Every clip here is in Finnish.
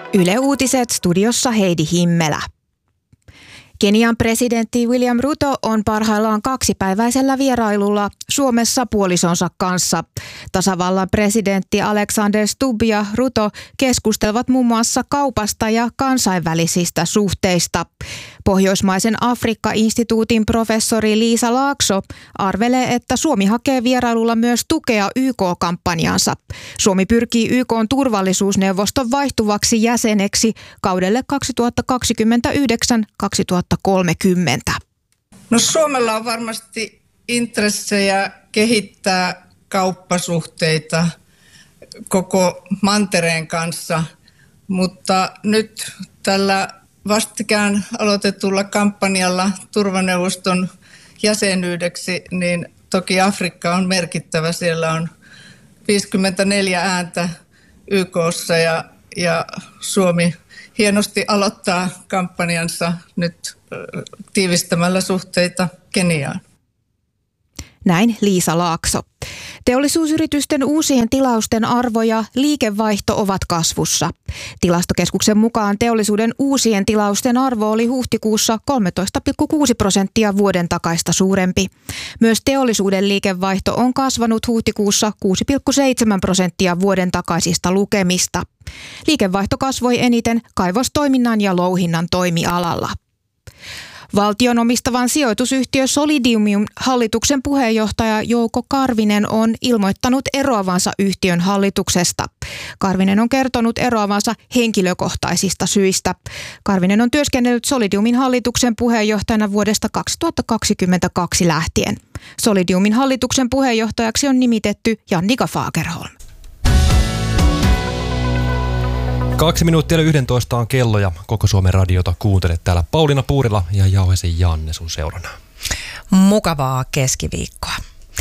Yle Uutiset, studiossa Heidi Himmelä. Kenian presidentti William Ruto on parhaillaan 2-päiväisellä vierailulla Suomessa puolisonsa kanssa. Tasavallan presidentti Alexander Stubb ja Ruto keskustelevat muun muassa kaupasta ja kansainvälisistä suhteista. Pohjoismaisen Afrikka-instituutin professori Liisa Laakso arvelee, että Suomi hakee vierailulla myös tukea YK-kampanjansa. Suomi pyrkii YK:n turvallisuusneuvoston vaihtuvaksi jäseneksi kaudelle 2029-2030. No, Suomella on varmasti intressejä kehittää kauppasuhteita koko mantereen kanssa, mutta nyt tällä vastikään aloitetulla kampanjalla turvaneuvoston jäsenyydeksi, niin toki Afrikka on merkittävä. Siellä on 54 ääntä YK:ssa ja Suomi hienosti aloittaa kampanjansa nyt tiivistämällä suhteita Keniaan. Näin Liisa Laakso. Teollisuusyritysten uusien tilausten arvo ja liikevaihto ovat kasvussa. Tilastokeskuksen mukaan teollisuuden uusien tilausten arvo oli huhtikuussa 13,6% vuoden takaista suurempi. Myös teollisuuden liikevaihto on kasvanut huhtikuussa 6,7% vuoden takaisista lukemista. Liikevaihto kasvoi eniten kaivostoiminnan ja louhinnan toimialalla. Valtion omistavan sijoitusyhtiö Solidiumin hallituksen puheenjohtaja Jouko Karvinen on ilmoittanut eroavansa yhtiön hallituksesta. Karvinen on kertonut eroavansa henkilökohtaisista syistä. Karvinen on työskennellyt Solidiumin hallituksen puheenjohtajana vuodesta 2022 lähtien. Solidiumin hallituksen puheenjohtajaksi on nimitetty Jannika Fagerholm. 2 minuuttia 11 on kello ja Koko Suomen radiota kuuntelet täällä Pauliina Puurila ja Jauhesi Janne sun seurana. Mukavaa keskiviikkoa.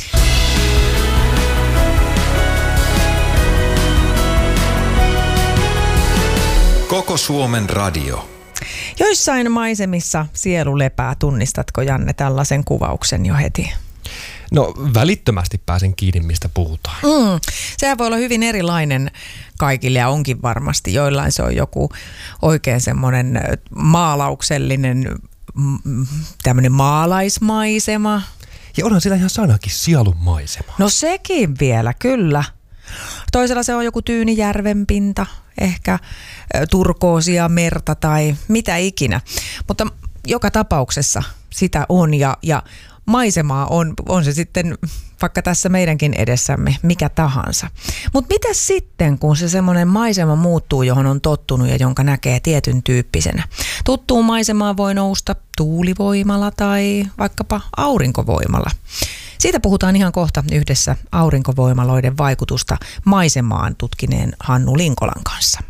Koko Suomen radio. Joissain maisemissa sielu lepää. Tunnistatko, Janne, tällaisen kuvauksen jo heti? No, välittömästi pääsen kiinni, mistä puhutaan. Sehän voi olla hyvin erilainen kaikille ja onkin varmasti. Joillain se on joku oikein semmoinen maalauksellinen tämmöinen maalaismaisema. Ja onhan siellä ihan sanakin sielunmaisema. No sekin vielä, kyllä. Toisella se on joku tyyni järvenpinta, ehkä turkoosia merta tai mitä ikinä. Mutta joka tapauksessa sitä on ja maisemaa on se sitten vaikka tässä meidänkin edessämme mikä tahansa. Mutta mitä sitten, kun se semmoinen maisema muuttuu, johon on tottunut ja jonka näkee tietyn tyyppisenä? Tuttuun maisemaan voi nousta tuulivoimalla tai vaikkapa aurinkovoimalla. Siitä puhutaan ihan kohta yhdessä aurinkovoimaloiden vaikutusta maisemaan tutkineen Hannu Linkolan kanssa.